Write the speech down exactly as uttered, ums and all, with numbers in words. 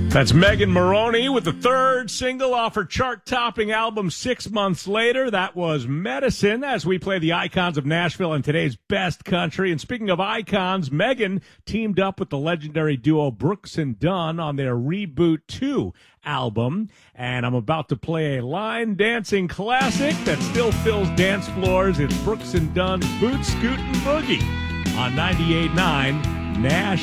That's Megan Moroney with the third single off her chart-topping album six months later. That was Medicine, as we play the icons of Nashville and today's best country. And speaking of icons, Megan teamed up with the legendary duo Brooks and Dunn on their Reboot two album. And I'm about to play a line dancing classic that still fills dance floors. It's Brooks and Dunn's Boot Scootin' Boogie on ninety-eight point nine Nash.